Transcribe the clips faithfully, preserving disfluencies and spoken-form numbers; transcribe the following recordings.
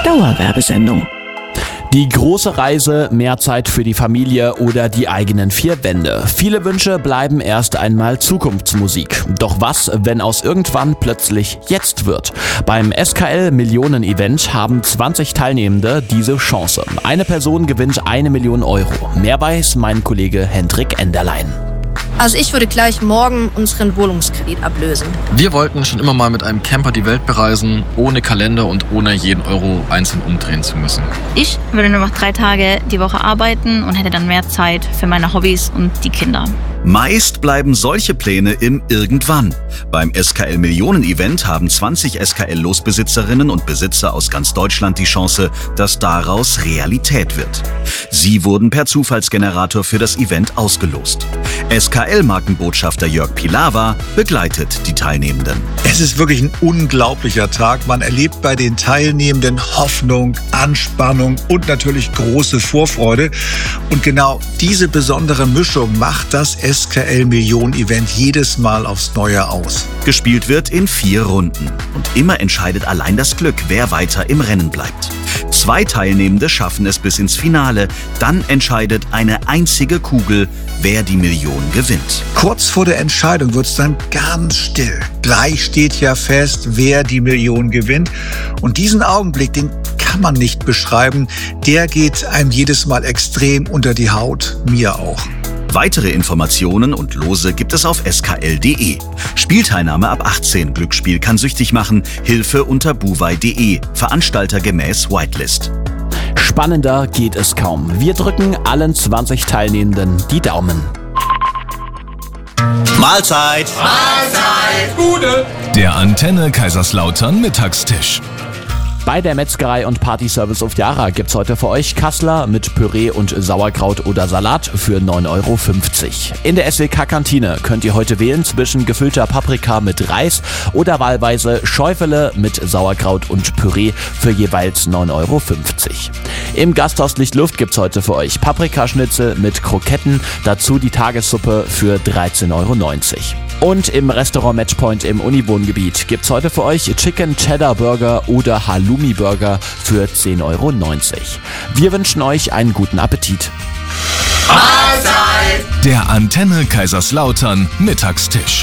Dauerwerbesendung. Die große Reise, mehr Zeit für die Familie oder die eigenen vier Wände. Viele Wünsche bleiben erst einmal Zukunftsmusik. Doch was, wenn aus irgendwann plötzlich jetzt wird? Beim S K L Millionen Event haben zwanzig Teilnehmende diese Chance. Eine Person gewinnt eine Million Euro. Mehr weiß mein Kollege Hendrik Enderlein. Also ich würde gleich morgen unseren Wohnungskredit ablösen. Wir wollten schon immer mal mit einem Camper die Welt bereisen, ohne Kalender und ohne jeden Euro einzeln umdrehen zu müssen. Ich würde nur noch drei Tage die Woche arbeiten und hätte dann mehr Zeit für meine Hobbys und die Kinder. Meist bleiben solche Pläne im Irgendwann. Beim S K L Millionen Event haben zwanzig S K L-Losbesitzerinnen und Besitzer aus ganz Deutschland die Chance, dass daraus Realität wird. Sie wurden per Zufallsgenerator für das Event ausgelost. S K L-Markenbotschafter Jörg Pilawa begleitet die Teilnehmenden. Es ist wirklich ein unglaublicher Tag. Man erlebt bei den Teilnehmenden Hoffnung, Anspannung und natürlich große Vorfreude. Und genau diese besondere Mischung macht das S K L Millionen Event jedes Mal aufs Neue aus. Gespielt wird in vier Runden. Und immer entscheidet allein das Glück, wer weiter im Rennen bleibt. Zwei Teilnehmende schaffen es bis ins Finale. Dann entscheidet eine einzige Kugel, wer die Million gewinnt. Kurz vor der Entscheidung wird es dann ganz still. Gleich steht ja fest, wer die Million gewinnt. Und diesen Augenblick, den kann man nicht beschreiben. Der geht einem jedes Mal extrem unter die Haut. Mir auch. Weitere Informationen und Lose gibt es auf s k l punkt d e. Spielteilnahme ab achtzehn. Glücksspiel kann süchtig machen. Hilfe unter buwei punkt d e. Veranstalter gemäß Whitelist. Spannender geht es kaum. Wir drücken allen zwanzig Teilnehmenden die Daumen. Mahlzeit! Mahlzeit! Gute! Der Antenne Kaiserslautern Mittagstisch. Bei der Metzgerei und Partyservice auf Jara gibt's heute für euch Kassler mit Püree und Sauerkraut oder Salat für neun Euro fünfzig. In der S W K-Kantine könnt ihr heute wählen zwischen gefüllter Paprika mit Reis oder wahlweise Schäufele mit Sauerkraut und Püree für jeweils neun Euro fünfzig. Im Gasthaus Lichtluft gibt's heute für euch Paprikaschnitzel mit Kroketten, dazu die Tagessuppe für dreizehn Euro neunzig. Und im Restaurant Matchpoint im Uniwohngebiet gibt's heute für euch Chicken Cheddar Burger oder Halloumi Burger für zehn Euro neunzig. Wir wünschen euch einen guten Appetit. Mahlzeit! Der Antenne Kaiserslautern Mittagstisch.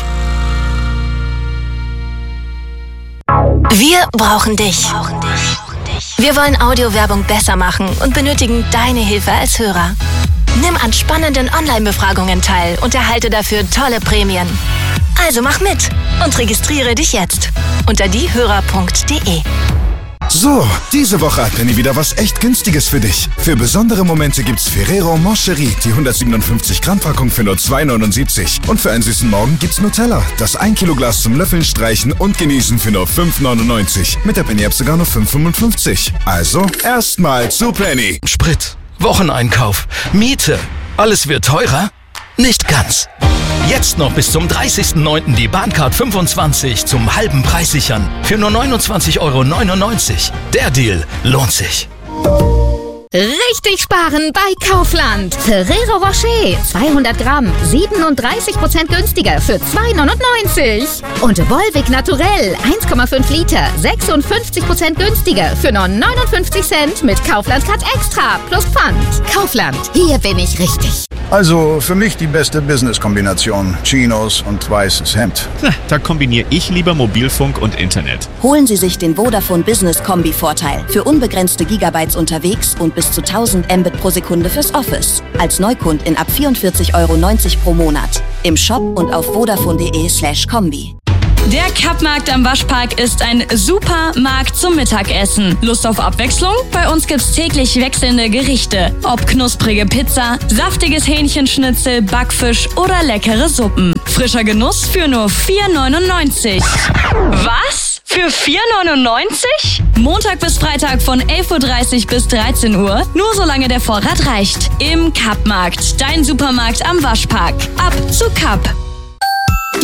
Wir brauchen dich. Wir wollen Audiowerbung besser machen und benötigen deine Hilfe als Hörer. Nimm an spannenden Online-Befragungen teil und erhalte dafür tolle Prämien. Also mach mit und registriere dich jetzt unter diehörer punkt d e. So, diese Woche hat Penny wieder was echt Günstiges für dich. Für besondere Momente gibt's Ferrero Moncherie, die hundertsiebenundfünfzig Gramm Packung für nur zwei neunundsiebzig. Und für einen süßen Morgen gibt's Nutella, das ein Kilo Glas zum Löffeln, Streichen und Genießen für nur fünf neunundneunzig. Mit der Penny-App sogar nur fünf fünfundfünfzig. Also, erstmal zu Penny. Sprit, Wocheneinkauf, Miete, alles wird teurer? Nicht ganz. Jetzt noch bis zum dreißigsten neunten die Bahncard fünfundzwanzig zum halben Preis sichern. Für nur neunundzwanzig Euro neunundneunzig. Der Deal lohnt sich. Richtig sparen bei Kaufland. Ferrero Rocher zweihundert Gramm, siebenunddreißig Prozent günstiger für zwei neunundneunzig. Und Volvic Naturell eins Komma fünf Liter, sechsundfünfzig Prozent günstiger für nur neunundfünfzig Cent mit Kaufland Cut Extra plus Pfand. Kaufland, hier bin ich richtig. Also für mich die beste Business-Kombination. Chinos und weißes Hemd. Da kombiniere ich lieber Mobilfunk und Internet. Holen Sie sich den Vodafone Business Kombi-Vorteil. Für unbegrenzte Gigabytes unterwegs und bis zu tausend Mbit pro Sekunde fürs Office. Als Neukundin ab vierundvierzig Euro neunzig pro Monat. Im Shop und auf vodafone punkt de slash kombi. Der Kappmarkt am Waschpark ist ein super Markt zum Mittagessen. Lust auf Abwechslung? Bei uns gibt's täglich wechselnde Gerichte. Ob knusprige Pizza, saftiges Hähnchenschnitzel, Backfisch oder leckere Suppen. Frischer Genuss für nur vier neunundneunzig. Was? Für vier neunundneunzig? Montag bis Freitag von elf Uhr dreißig bis dreizehn Uhr. Nur solange der Vorrat reicht. Im Kappmarkt. Dein Supermarkt am Waschpark. Ab zu Kapp.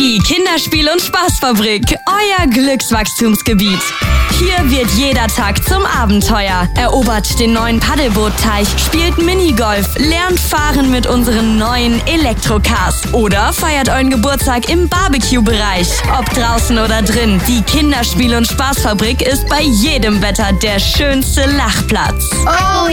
Die Kinderspiel- und Spaßfabrik, euer Glückswachstumsgebiet. Hier wird jeder Tag zum Abenteuer. Erobert den neuen Paddelbootteich, spielt Minigolf, lernt fahren mit unseren neuen Elektrocars oder feiert euren Geburtstag im Barbecue-Bereich. Ob draußen oder drin, die Kinderspiel- und Spaßfabrik ist bei jedem Wetter der schönste Lachplatz. Oh